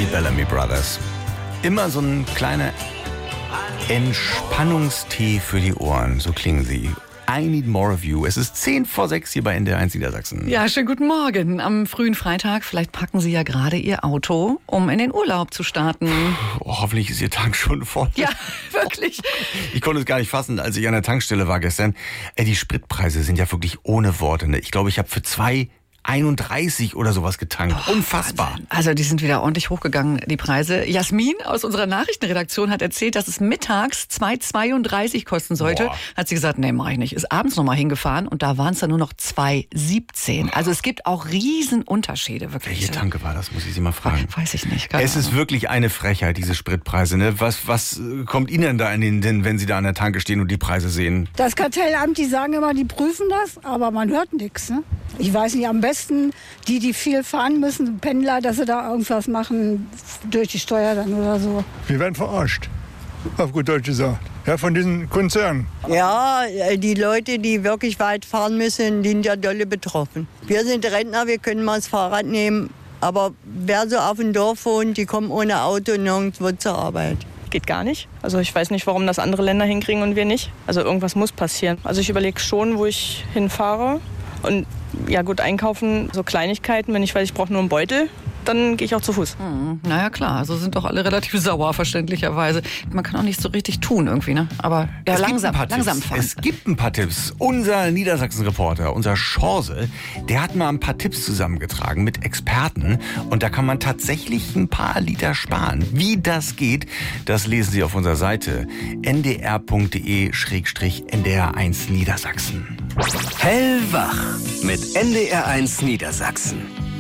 Die Bellamy Brothers. Immer so ein kleiner Entspannungstee für die Ohren, so klingen sie. I need more of you. Es ist 5:10 hier bei NDR 1 Niedersachsen. Ja, schönen guten Morgen. Am frühen Freitag, vielleicht packen Sie ja gerade Ihr Auto, um in den Urlaub zu starten. Oh, hoffentlich ist Ihr Tank schon voll. Ja, wirklich. Ich konnte es gar nicht fassen, als ich an der Tankstelle war gestern. Die Spritpreise sind ja wirklich ohne Worte. Ne? Ich glaube, ich habe für 2,31 oder sowas getankt. Boah, unfassbar. Wahnsinn. Also die sind wieder ordentlich hochgegangen, die Preise. Jasmin aus unserer Nachrichtenredaktion hat erzählt, dass es mittags 2,32 kosten sollte. Boah. Hat sie gesagt, nee, mach ich nicht. Ist abends nochmal hingefahren und da waren es dann nur noch 2,17. Also es gibt auch Riesenunterschiede, wirklich. Welche Tanke war das, muss ich Sie mal fragen. Weiß ich nicht. Keine Es ist Ahnung. wirklich eine Frechheit, diese Spritpreise. Ne? Was kommt Ihnen denn da in den Sinn, wenn Sie da an der Tanke stehen und die Preise sehen? Das Kartellamt, die sagen immer, die prüfen das, aber man hört nichts. Ne? Ich weiß nicht, am besten die viel fahren müssen, Pendler, dass sie da irgendwas machen durch die Steuer dann oder so. Wir werden verarscht, auf gut Deutsch gesagt, ja, von diesen Konzernen. Ja, die Leute, die wirklich weit fahren müssen, die sind ja dolle betroffen. Wir sind Rentner, wir können mal das Fahrrad nehmen, aber wer so auf dem Dorf wohnt, die kommen ohne Auto nirgendwo zur Arbeit. Geht gar nicht. Also ich weiß nicht, warum das andere Länder hinkriegen und wir nicht. Also irgendwas muss passieren. Also ich überlege schon, wo ich hinfahre. Und ja gut, einkaufen, so Kleinigkeiten, wenn ich weiß, ich brauche nur einen Beutel, dann gehe ich auch zu Fuß. Naja, klar. Also sind doch alle relativ sauer, verständlicherweise. Man kann auch nicht so richtig tun irgendwie, ne? Aber ja, langsam fahren. Es gibt ein paar Tipps. Unser Niedersachsen-Reporter, unser Schorse, der hat mal ein paar Tipps zusammengetragen mit Experten. Und da kann man tatsächlich ein paar Liter sparen. Wie das geht, das lesen Sie auf unserer Seite ndr.de/ndr1 Niedersachsen. Hellwach mit NDR 1 Niedersachsen.